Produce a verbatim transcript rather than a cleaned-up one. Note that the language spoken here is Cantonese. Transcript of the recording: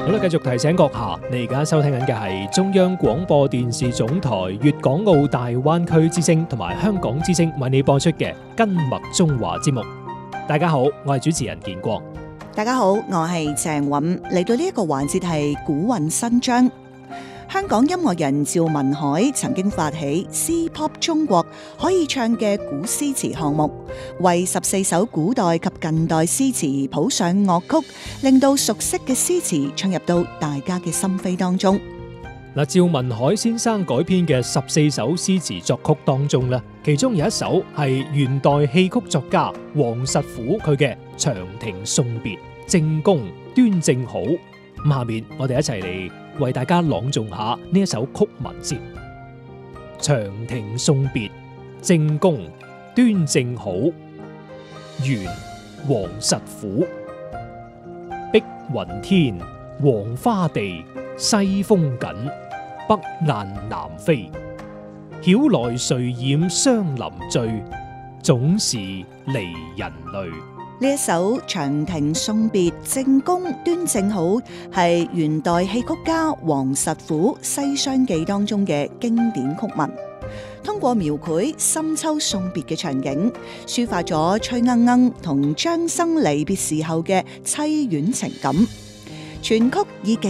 好啦，繼續提醒閣下，你而家收聽緊嘅係中央廣播電視總台粵港澳大灣區之聲同埋香港之聲為你播出嘅跟麥中華節目。大家好，我係主持人建國。 大家好，我係鄭韻。嚟到呢一個環節係古韻新章。香港音樂人趙文海曾經發起 C-Pop 中國可以唱嘅古詩詞項目，為十四首古代及近代詩詞譜上樂曲，令到熟悉嘅詩詞進入到大家嘅心扉當中。 嗱，趙文海先生改編嘅十四首詩詞作曲當中咧，其中有一首係元代戲曲作家王實甫佢嘅《長亭送別》，正宮端正好。咁下面我哋一齊嚟為大家朗誦下呢一首曲文先。長亭送別，正宮端正好。元王實甫。碧雲天，黃花地，西風緊，北雁南飛。曉來誰染霜林醉，總是離人淚。 呢一首《長亭送別》，正宮端正好，係元代戲曲家王實甫《西廂記》當中嘅經典曲文。通過描繪深秋送別嘅場景，抒發咗崔鶯鶯同張生離別時候嘅淒婉情感。全曲以極